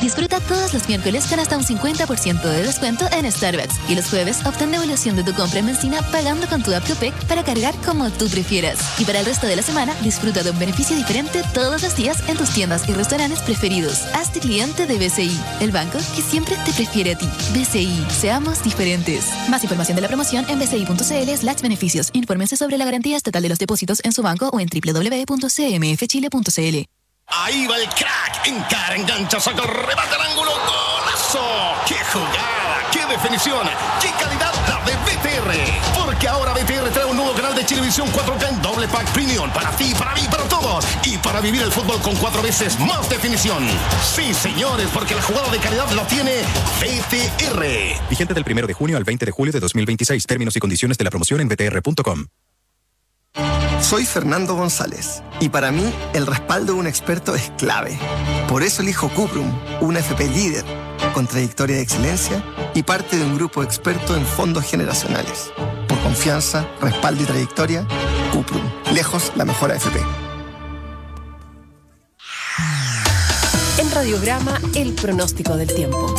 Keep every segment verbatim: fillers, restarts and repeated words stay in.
Disfruta todos los miércoles con hasta un cincuenta por ciento de descuento en Starbucks. Y los jueves obtén devolución de tu compra en Bencina pagando con tu app Copec para cargar como tú prefieras. Y para el resto de la semana, disfruta de un beneficio diferente todos los días en tus tiendas y restaurantes preferidos. Hazte cliente de B C I, el banco que siempre te prefiere a ti. B C I, seamos diferentes. Más información de la promoción en bci.cl slash beneficios. Infórmense sobre la garantía estatal de los depósitos en su banco o en doble u doble u doble u punto c m f chile punto c l. Ahí va el crack, encara, engancha, saca, remata al ángulo, ¡golazo! ¡Qué jugada! ¡Qué definición! ¡Qué calidad la de B T R! Porque ahora B T R trae un nuevo canal de Chilevisión cuatro K en doble pack premium para ti, para mí, para todos. Y para vivir el fútbol con cuatro veces más definición. Sí, señores, porque la jugada de calidad la tiene B T R. Vigente del primero de junio al veinte de julio de dos mil veintiséis. Términos y condiciones de la promoción en b t r punto com. Soy Fernando González y para mí el respaldo de un experto es clave. Por eso elijo Cuprum, una F P líder, con trayectoria de excelencia y parte de un grupo experto en fondos generacionales. Por confianza, respaldo y trayectoria, Cuprum, lejos la mejor A F P. En Radiograma, el pronóstico del tiempo.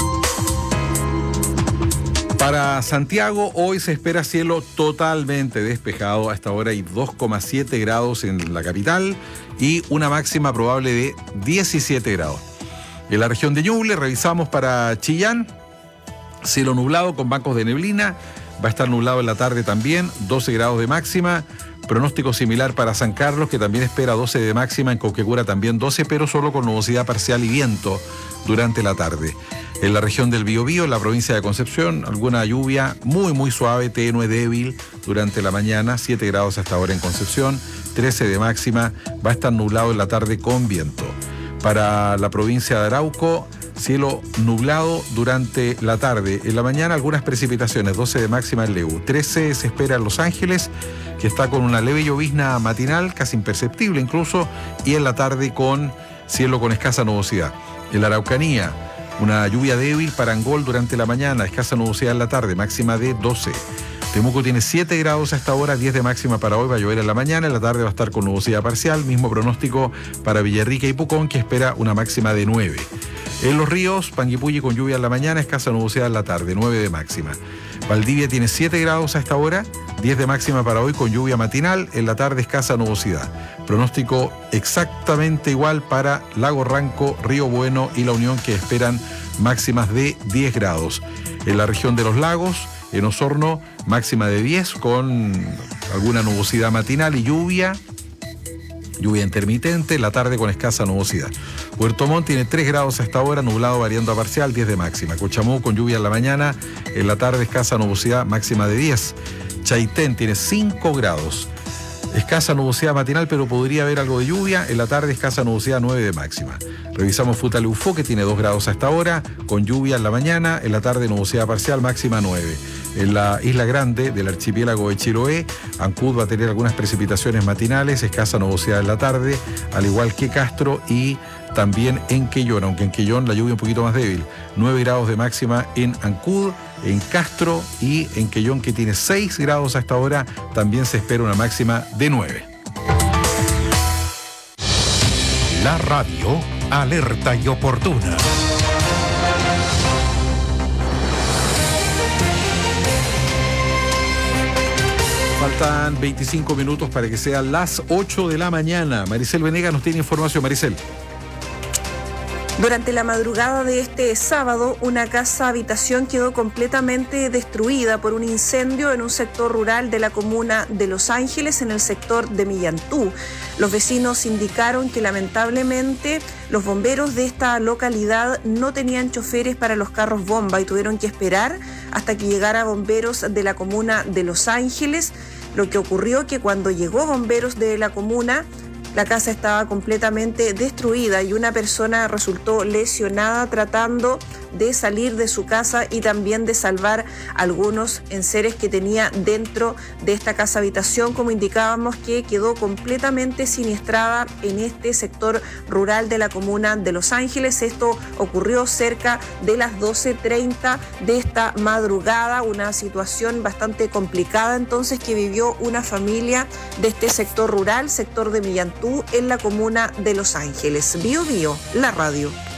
Para Santiago, hoy se espera cielo totalmente despejado. A esta hora hay dos coma siete grados en la capital y una máxima probable de diecisiete grados. En la región de Ñuble revisamos para Chillán, cielo nublado con bancos de neblina. Va a estar nublado en la tarde también, doce grados de máxima. Pronóstico similar para San Carlos, que también espera doce de máxima. En Cauquecura también doce, pero solo con nubosidad parcial y viento durante la tarde. En la región del Biobío, en la provincia de Concepción, alguna lluvia muy, muy suave, tenue, débil durante la mañana, siete grados hasta ahora en Concepción, trece de máxima, va a estar nublado en la tarde con viento. Para la provincia de Arauco, cielo nublado durante la tarde. En la mañana algunas precipitaciones, doce de máxima en Leu, trece se espera en Los Ángeles, que está con una leve llovizna matinal, casi imperceptible incluso, y en la tarde con cielo con escasa nubosidad. En la Araucanía, una lluvia débil para Angol durante la mañana, escasa nubosidad en la tarde, máxima de doce. Temuco tiene siete grados a esta hora, diez de máxima para hoy, va a llover en la mañana, en la tarde va a estar con nubosidad parcial, mismo pronóstico para Villarrica y Pucón, que espera una máxima de nueve. En Los Ríos, Panguipulli con lluvia en la mañana, escasa nubosidad en la tarde, nueve de máxima. Valdivia tiene siete grados a esta hora, diez de máxima para hoy con lluvia matinal, en la tarde escasa nubosidad. Pronóstico exactamente igual para Lago Ranco, Río Bueno y La Unión, que esperan máximas de diez grados. En la región de los lagos, en Osorno, máxima de diez con alguna nubosidad matinal y lluvia, lluvia intermitente, en la tarde con escasa nubosidad. Puerto Montt tiene tres grados a esta hora, nublado variando a parcial, diez de máxima. Cochamó con lluvia en la mañana, en la tarde escasa nubosidad, máxima de diez. Chaitén tiene cinco grados. Escasa nubosidad matinal, pero podría haber algo de lluvia. En la tarde escasa nubosidad, nueve de máxima. Revisamos Futaleufó, que tiene dos grados a esta hora, con lluvia en la mañana. En la tarde nubosidad parcial, máxima nueve. En la Isla Grande del archipiélago de Chiloé, Ancud va a tener algunas precipitaciones matinales, escasa nubosidad en la tarde, al igual que Castro y también en Quellón, aunque en Quellón la lluvia un poquito más débil. nueve grados de máxima en Ancud, en Castro y en Quellón, que tiene seis grados a esta hora, también se espera una máxima de nueve. La radio alerta y oportuna. Faltan veinticinco minutos para que sean las ocho de la mañana. Maricel Venegas nos tiene información. Maricel. Durante la madrugada de este sábado, una casa habitación quedó completamente destruida por un incendio en un sector rural de la comuna de Los Ángeles, en el sector de Millantú. Los vecinos indicaron que lamentablemente los bomberos de esta localidad no tenían choferes para los carros bomba y tuvieron que esperar hasta que llegara bomberos de la comuna de Los Ángeles. Lo que ocurrió que cuando llegó bomberos de la comuna, la casa estaba completamente destruida y una persona resultó lesionada tratando de salir de su casa y también de salvar algunos enseres que tenía dentro de esta casa habitación, como indicábamos, que quedó completamente siniestrada en este sector rural de la comuna de Los Ángeles. Esto ocurrió cerca de las doce treinta de esta madrugada, una situación bastante complicada entonces que vivió una familia de este sector rural, sector de Millantú, en la comuna de Los Ángeles. Bio Bio, la radio.